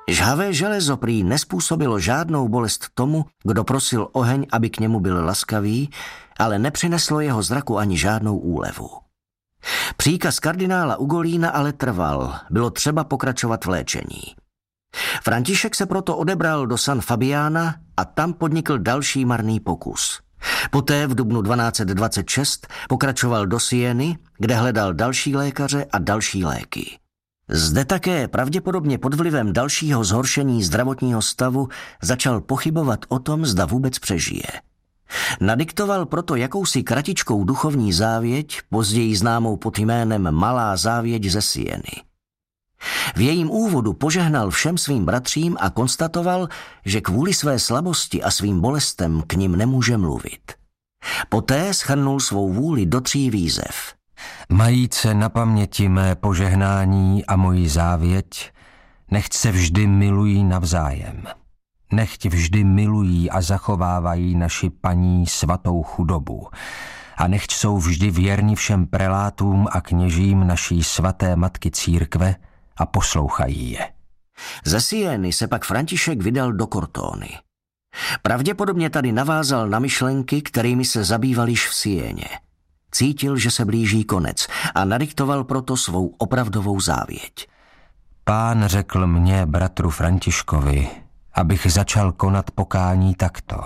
Žhavé železo prý nezpůsobilo žádnou bolest tomu, kdo prosil oheň, aby k němu byl laskavý, ale nepřineslo jeho zraku ani žádnou úlevu. Příkaz kardinála Ugolína ale trval, bylo třeba pokračovat v léčení. František se proto odebral do San Fabiana a tam podnikl další marný pokus. Poté v dubnu 1226 pokračoval do Sieny, kde hledal další lékaře a další léky. Zde také pravděpodobně pod vlivem dalšího zhoršení zdravotního stavu začal pochybovat o tom, zda vůbec přežije. Nadiktoval proto jakousi kratičkou duchovní závěť, později známou pod jménem Malá závěť ze Sieny. V jejím úvodu požehnal všem svým bratřím a konstatoval, že kvůli své slabosti a svým bolestem k nim nemůže mluvit. Poté shrnul svou vůli do 3 výzev. Majíce na paměti mé požehnání a moji závěť, nechť se vždy milují navzájem. Nechť vždy milují a zachovávají naši paní svatou chudobu a nechť jsou vždy věrni všem prelátům a kněžím naší svaté matky církve a poslouchají je. Ze Sieny se pak František vydal do Cortony. Pravděpodobně tady navázal na myšlenky, kterými se zabýval již v Sieně. Cítil, že se blíží konec a nadiktoval proto svou opravdovou závěť. Pán řekl mně, bratru Františkovi, abych začal konat pokání takto.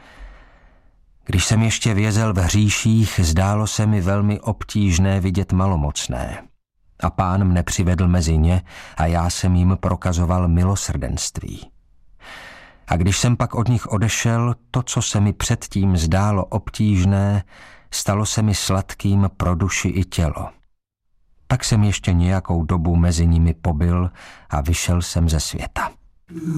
Když jsem ještě vězel v hříších, zdálo se mi velmi obtížné vidět malomocné. A Pán mne přivedl mezi ně a já jsem jim prokazoval milosrdenství. A když jsem pak od nich odešel, to, co se mi předtím zdálo obtížné, stalo se mi sladkým pro duši i tělo. Tak jsem ještě nějakou dobu mezi nimi pobyl a vyšel jsem ze světa.